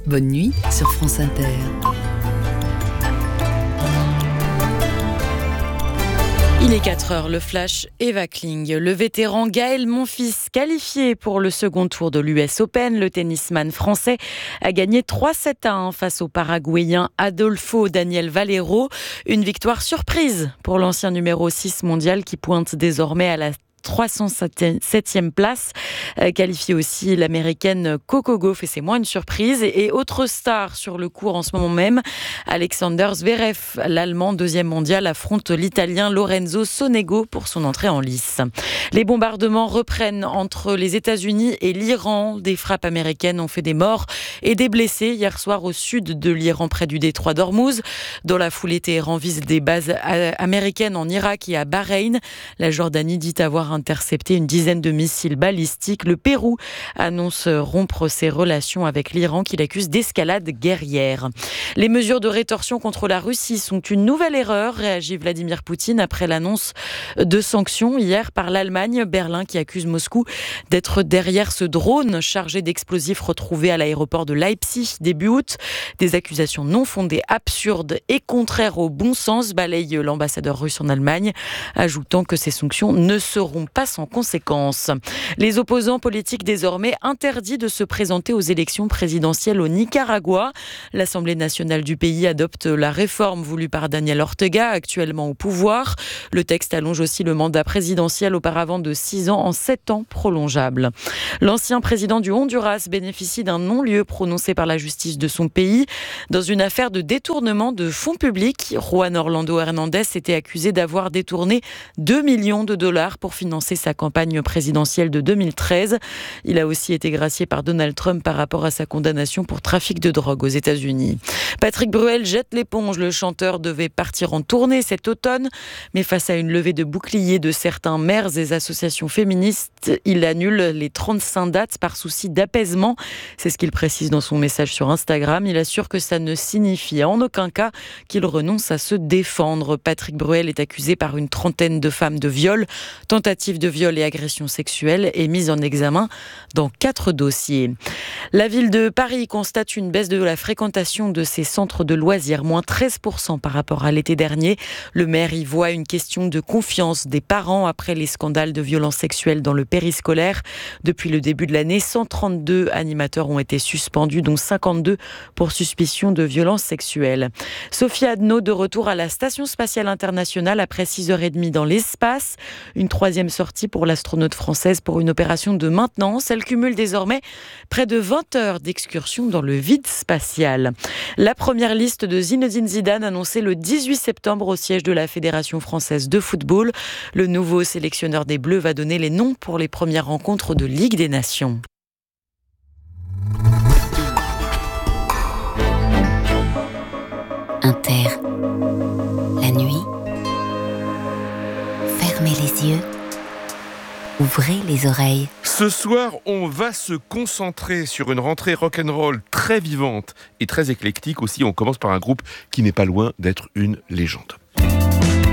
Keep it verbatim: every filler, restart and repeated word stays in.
Bonne nuit sur France Inter. Il est quatre heures, le flash Eva Kling. Le vétéran Gaël Monfils, qualifié pour le second tour de l'U S Open, le tennisman français a gagné trois sept à un face au Paraguayen Adolfo Daniel Valero. Une victoire surprise pour l'ancien numéro six mondial qui pointe désormais à la trois cent septième place, euh, qualifiée aussi l'américaine Coco Gauff, et c'est moins une surprise. Et autre star sur le court en ce moment même, Alexander Zverev, l'allemand deuxième mondial, affronte l'italien Lorenzo Sonego pour son entrée en lice. Les bombardements reprennent entre les États-Unis et l'Iran. Des frappes américaines ont fait des morts et des blessés hier soir au sud de l'Iran, près du détroit d'Ormuz. Dans la foulée, Téhéran vise des bases américaines en Irak et à Bahreïn. La Jordanie dit avoir intercepté une dizaine de missiles balistiques. Le Pérou annonce rompre ses relations avec l'Iran qu'il accuse d'escalade guerrière. Les mesures de rétorsion contre la Russie sont une nouvelle erreur, réagit Vladimir Poutine après l'annonce de sanctions hier par l'Allemagne. Berlin qui accuse Moscou d'être derrière ce drone chargé d'explosifs retrouvé à l'aéroport de Leipzig début août. Des accusations non fondées, absurdes et contraires au bon sens, balaye l'ambassadeur russe en Allemagne, ajoutant que ces sanctions ne seront pas sans conséquences. Les opposants politiques désormais interdits de se présenter aux élections présidentielles au Nicaragua. L'Assemblée nationale du pays adopte la réforme voulue par Daniel Ortega, actuellement au pouvoir. Le texte allonge aussi le mandat présidentiel auparavant de six ans en sept ans prolongeables. L'ancien président du Honduras bénéficie d'un non-lieu prononcé par la justice de son pays dans une affaire de détournement de fonds publics. Juan Orlando Hernandez était accusé d'avoir détourné deux millions de dollars pour financer sa campagne présidentielle de deux mille treize. Il a aussi été gracié par Donald Trump par rapport à sa condamnation pour trafic de drogue aux États-Unis. Patrick Bruel jette l'éponge. Le chanteur devait partir en tournée cet automne, mais face à une levée de boucliers de certains maires et associations féministes, il annule les trente-cinq dates par souci d'apaisement. C'est ce qu'il précise dans son message sur Instagram. Il assure que ça ne signifie en aucun cas qu'il renonce à se défendre. Patrick Bruel est accusé par une trentaine de femmes de viol, tentative de viol et agression sexuelle, est mise en examen dans quatre dossiers. La ville de Paris constate une baisse de la fréquentation de ses centres de loisirs, moins treize pour cent par rapport à l'été dernier. Le maire y voit une question de confiance des parents après les scandales de violences sexuelles dans le périscolaire. Depuis le début de l'année, cent trente-deux animateurs ont été suspendus, dont cinquante-deux pour suspicion de violences sexuelles. Sophie Adno de retour à la Station spatiale internationale après six heures trente dans l'espace. Une troisième sortie pour l'astronaute française pour une opération de maintenance. Elle cumule désormais près de vingt heures d'excursion dans le vide spatial. La première liste de Zinedine Zidane annoncée le dix-huit septembre au siège de la Fédération française de football. Le nouveau sélectionneur des Bleus va donner les noms pour les premières rencontres de Ligue des Nations. Inter. La nuit. Fermez les yeux. Ouvrez les oreilles. Ce soir, on va se concentrer sur une rentrée rock'n'roll très vivante et très éclectique aussi. On commence par un groupe qui n'est pas loin d'être une légende.